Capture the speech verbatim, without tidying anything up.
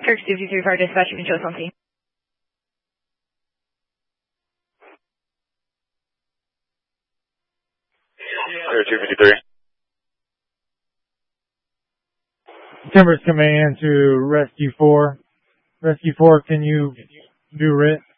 Kirk two two three fire dispatch, you can show us on scene. Kirk two fifty-three. Timbers Command to Rescue four. Rescue four, can you do R I T?